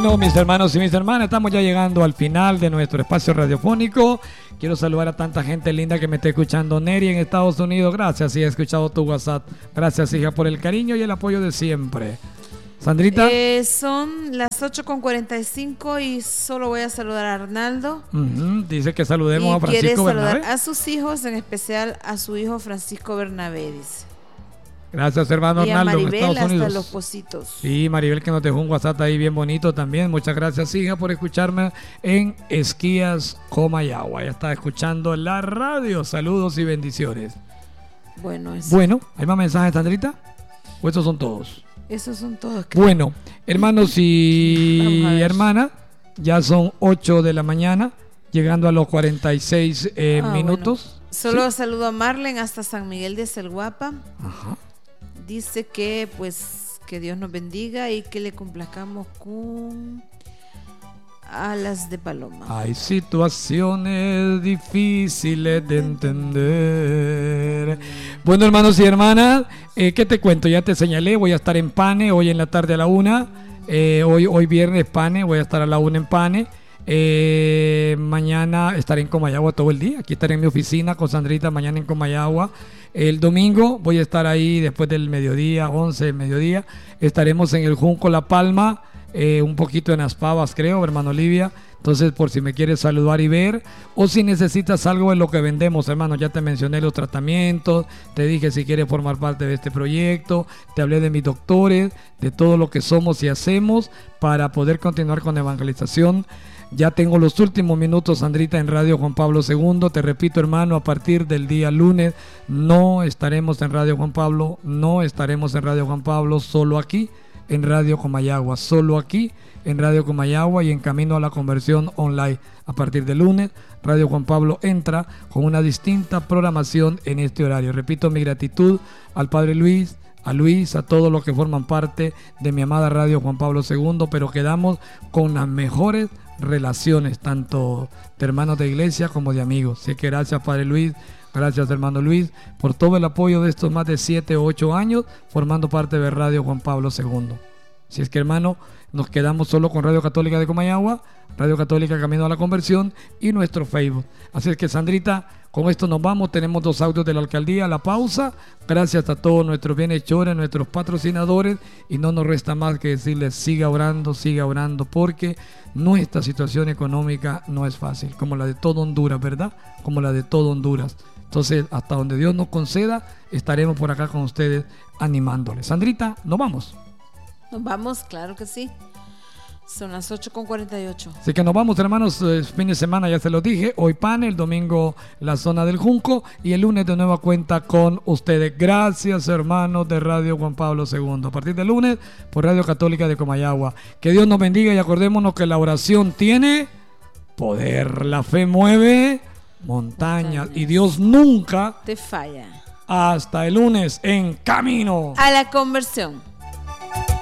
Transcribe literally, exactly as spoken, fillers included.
Bueno, mis hermanos y mis hermanas, estamos ya llegando al final de nuestro espacio radiofónico. Quiero saludar a tanta gente linda que me está escuchando. Neri en Estados Unidos, gracias, y he escuchado tu WhatsApp. Gracias, hija, por el cariño y el apoyo de siempre. Sandrita. Eh, son las ocho con cuarenta y cinco y solo voy a saludar a Arnaldo. Uh-huh. Dice que saludemos y a Francisco quiere saludar Bernabé. A sus hijos, en especial a su hijo Francisco Bernabé, dice. Gracias, hermano y a Arnaldo, Maribel en Estados Unidos. hasta Los Positos. Sí, Maribel, que nos dejó un WhatsApp ahí bien bonito también. Muchas gracias, hija, por escucharme en Esquías, Comayagua. Ya está escuchando la radio. Saludos y bendiciones. Bueno, es... bueno, ¿hay más mensajes, Sandrita? ¿O estos son todos? Esos son todos. Bueno, hermanos y hermanas, ya son ocho de la mañana, llegando a los cuarenta y seis eh, ah, minutos. Bueno. Solo ¿sí? Saludo a Marlen hasta San Miguel de Celguapa. Ajá. Dice que pues que Dios nos bendiga y que le complazcamos con alas de paloma. Hay situaciones difíciles de entender. Bueno, hermanos y hermanas, eh, ¿qué te cuento? Ya te señalé, voy a estar en Pane hoy en la tarde a la una. Eh, hoy, hoy viernes Pane, voy a estar a la una en Pane. Eh, mañana estaré en Comayagua todo el día. Aquí estaré en mi oficina con Sandrita mañana en Comayagua. El domingo voy a estar ahí después del mediodía, once del mediodía. Estaremos en el Junco La Palma, eh, un poquito en Las Pavas, creo, hermano Olivia. Entonces, por si me quieres saludar y ver, o si necesitas algo de lo que vendemos, hermano, ya te mencioné los tratamientos, te dije si quieres formar parte de este proyecto, te hablé de mis doctores, de todo lo que somos y hacemos para poder continuar con la evangelización. Ya tengo los últimos minutos, Sandrita, en Radio Juan Pablo segundo. Te repito, hermano, a partir del día lunes no estaremos en Radio Juan Pablo, no estaremos en Radio Juan Pablo, solo aquí en Radio Comayagua, solo aquí en Radio Comayagua y en camino a la conversión online. A partir del lunes, Radio Juan Pablo entra con una distinta programación en este horario. Repito mi gratitud al Padre Luis, a Luis, a todos los que forman parte de mi amada Radio Juan Pablo segundo, pero quedamos con las mejores relaciones, tanto de hermanos de iglesia como de amigos. Así que gracias, Padre Luis, gracias, hermano Luis, por todo el apoyo de estos más de siete o ocho años formando parte de Radio Juan Pablo segundo. Si es que, hermano, nos quedamos solo con Radio Católica de Comayagua, Radio Católica Camino a la Conversión y nuestro Facebook. Así es que, Sandrita, con esto nos vamos. Tenemos dos audios de la alcaldía, la pausa. Gracias a todos nuestros bienhechores, nuestros patrocinadores, y no nos resta más que decirles: siga orando, siga orando, porque nuestra situación económica no es fácil, como la de todo Honduras, ¿verdad? Como la de todo Honduras. Entonces, hasta donde Dios nos conceda, estaremos por acá con ustedes animándoles. Sandrita, nos vamos. Nos vamos, claro que sí. Son las ocho con cuarenta y ocho. Así que nos vamos, hermanos. Eh, fin de semana, ya se los dije. Hoy Pane, el domingo la zona del Junco y el lunes de nueva cuenta con ustedes. Gracias, hermanos de Radio Juan Pablo segundo. A partir del lunes por Radio Católica de Comayagua. Que Dios nos bendiga y acordémonos que la oración tiene poder. La fe mueve montañas, montañas. Y Dios nunca te falla. Hasta el lunes en Camino a la Conversión.